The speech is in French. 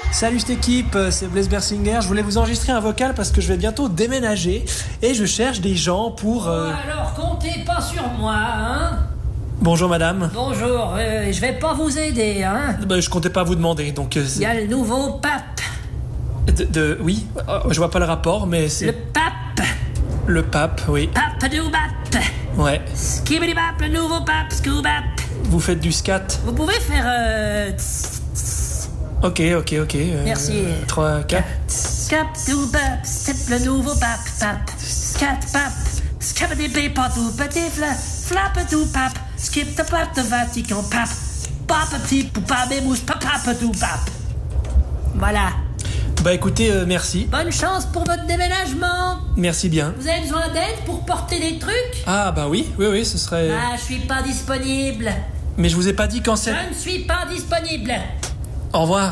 Salut cette équipe, c'est Blaise Bersinger. Je voulais vous enregistrer un vocal parce que je vais bientôt déménager et je cherche des gens pour... Alors comptez pas sur moi, hein. Bonjour madame. Bonjour, je vais pas vous aider, hein. Je comptais pas vous demander, donc... Il y a le nouveau pape. Oui, je vois pas le rapport, mais c'est... Le pape. Le pape, oui. Pape du bap. Ouais. Skibidi-bap, le nouveau pape, scoobap. Vous faites du scat? Vous pouvez faire... Ok. Merci. 3, 4... Scap du bap, c'est le nouveau pape, pape. Scat pape. Scabidi-bip-a-dou, petit flap-a-dou, pape. Skip the pape de Vatican, pape. Pape petit poupa bémousse, pape-a-dou, pape. Voilà. Bah écoutez, merci. Bonne chance pour votre déménagement. Merci bien. Vous avez besoin d'aide pour porter des trucs? Ah bah oui, ce serait... Ah, je suis pas disponible. Mais je vous ai pas dit quand c'est... Je ne suis pas disponible. Au revoir.